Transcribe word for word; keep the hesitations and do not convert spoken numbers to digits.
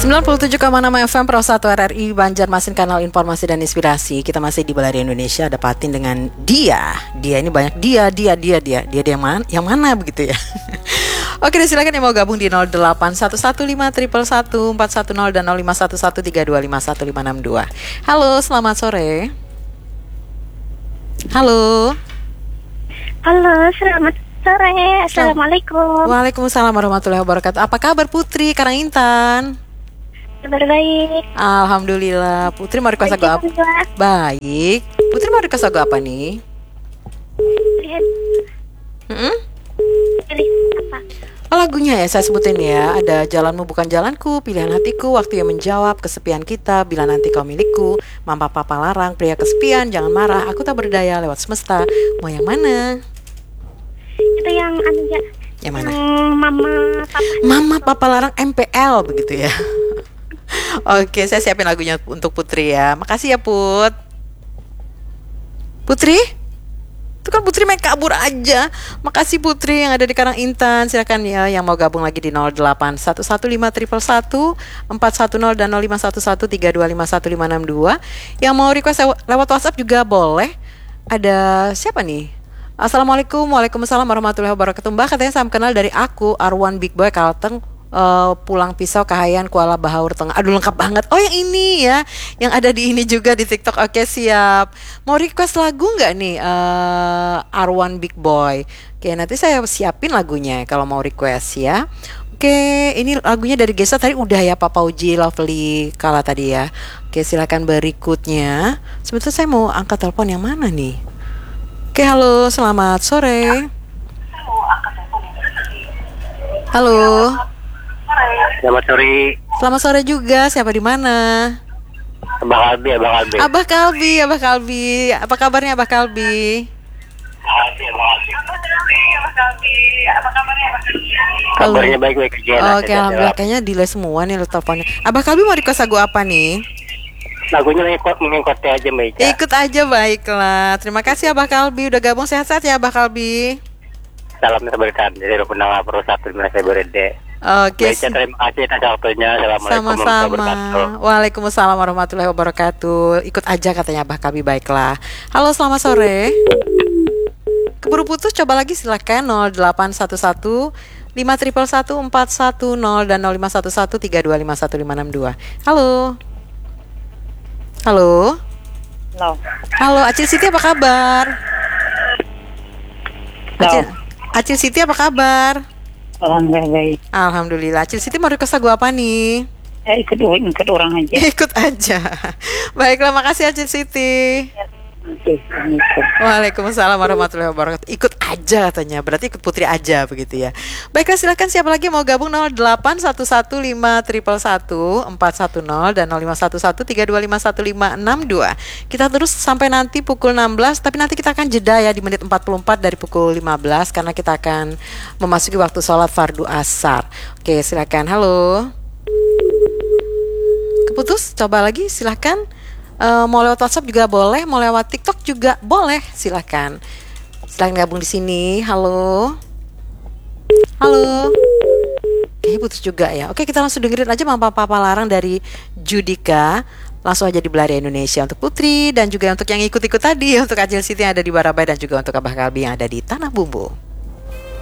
sembilan puluh tujuh koma enam F M Pro satu R R I Banjarmasin, kanal informasi dan inspirasi. Kita masih di Balari Indonesia, ada Patin dengan dia. Dia ini banyak dia, dia, dia, dia. Dia, dia yang mana, yang mana begitu ya. Oke, silakan yang mau gabung di nol delapan satu satu lima satu satu satu empat satu nol dan nol lima satu satu tiga dua lima satu lima enam dua. Halo, selamat sore. Halo. Halo, selamat sore. Assalamualaikum. Waalaikumsalam warahmatullahi wabarakatuh. Apa kabar Putri Karangintan? Kabar baik. Alhamdulillah. Putri mau request lagu apa? Baik. Putri mau request lagu apa nih? Lihat. Mm-mm. Pilih apa? Oh, lagunya ya saya sebutin ya. Ada Jalanmu Bukan Jalanku, Pilihan Hatiku, Waktu Yang Menjawab, Kesepian Kita, Bila Nanti Kau Milikku, Mama Papa Larang, Pria Kesepian, Jangan Marah, Aku Tak Berdaya, Lewat Semesta. Mau yang mana? Itu yang anu ya. Yang mana? Yang mama papa. Mama Papa Larang M P L begitu ya. Oke, saya siapin lagunya untuk Putri ya. Makasih ya Put. Putri? Itu kan Putri main kabur aja. Makasih Putri yang ada di Karangintan. Silakan ya yang mau gabung lagi di nol delapan satu satu lima satu satu satu empat satu nol dan nol lima satu satu tiga dua lima satu lima enam dua. Yang mau request lewat WhatsApp juga boleh. Ada siapa nih? Assalamualaikum. Waalaikumsalam warahmatullahi wabarakatuh. Mbak, katanya salam kenal dari aku, Arwan Big Boy Kalteng. Uh, Pulang Pisau Kahayan Kuala Bahaur Tengah. Aduh lengkap banget. Oh yang ini ya, yang ada di ini juga di TikTok. Oke siap. Mau request lagu nggak nih uh, Arwan Big Boy? Oke nanti saya siapin lagunya kalau mau request ya. Oke ini lagunya dari Gesa tadi udah ya, Papa Uji Lovely Kala tadi ya. Oke silakan berikutnya. Sebentar saya mau angkat telepon yang mana nih? Oke halo selamat sore. Halo. Selamat sore. Selamat sore juga. Siapa di mana? Abah Kalbi, Abah Kalbi. Abah Kalbi, Abah Kalbi. Apa kabarnya Abah Kalbi? Kabarnya baik-baik aja. Oke, alhamdulillah. Kayaknya delay semua nih lo teleponnya. Abah Kalbi mau request lagu apa nih? Lagunya ngikut mengikuti aja Mbak Ica. Ikut aja, baiklah. Terima kasih Abah Kalbi udah gabung. Sehat-sehat ya Abah Kalbi. Salam sabarkan dari Rukunang Pro satu lima saya berede. Oke. Mbak Ica terima kasih atas waktunya. Assalamualaikum warahmatullahi wabarakatuh. Waalaikumsalam warahmatullahi wabarakatuh. Ikut aja katanya Abah Kalbi, baiklah. Halo, selamat sore. Keburu putus, coba lagi silakan nol delapan satu satu lima satu satu empat satu nol dan nol lima satu satu tiga dua lima satu lima enam dua. Halo. Halo. Halo. Halo, Acil Siti apa kabar? Acil, Acil Siti apa kabar? Alhamdulillah baik. Alhamdulillah. Acil Siti mau request lagu apa nih? Ya, ikut, ikut orang aja. Ikut aja. Baiklah, makasih Acil Siti. Oke, Assalamualaikum. Waalaikumsalam warahmatullahi wabarakatuh. Ikut aja katanya, berarti ikut Putri aja begitu ya. Baiklah silakan siapa lagi mau gabung nol delapan satu satu lima satu satu empat satu nol dan nol lima satu satu tiga dua lima satu lima enam dua. Kita terus sampai nanti pukul enam belas, tapi nanti kita akan jeda ya di menit empat puluh empat dari pukul lima belas karena kita akan memasuki waktu sholat fardu asar. Oke silakan. Halo. Keputus, coba lagi silakan. Uh, mau lewat WhatsApp juga boleh, mau lewat TikTok juga boleh, silakan. Silakan gabung di sini. Halo, halo. Kayaknya putus juga ya. Oke kita langsung dengerin aja Mama Papa Larang dari Judika. Langsung aja di Balari Indonesia untuk Putri dan juga untuk yang ikut-ikut tadi, untuk Acil Siti yang ada di Barabai dan juga untuk Abah Kalbi yang ada di Tanah Bumbu.